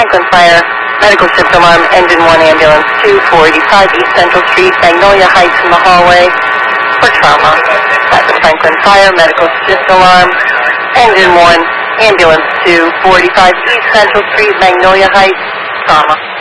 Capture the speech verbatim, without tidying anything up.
Franklin Fire, medical shift alarm, engine one, ambulance two forty-five East Central Street, Magnolia Heights in the hallway for trauma. At the Franklin Fire, medical shift alarm, engine one, ambulance two forty-five East Central Street, Magnolia Heights, trauma.